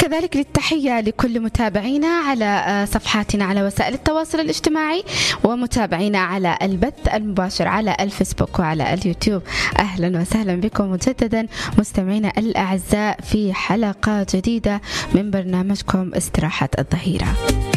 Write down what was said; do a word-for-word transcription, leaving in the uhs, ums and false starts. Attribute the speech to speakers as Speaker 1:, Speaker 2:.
Speaker 1: كذلك للتحية لكل متابعينا على صفحاتنا على وسائل التواصل الاجتماعي ومتابعينا على البث المباشر على الفيسبوك وعلى اليوتيوب. أهلا وسهلا بكم مجددا مستمعينا الأعزاء في حلقة جديدة من برنامجكم استراحة الظهيرة.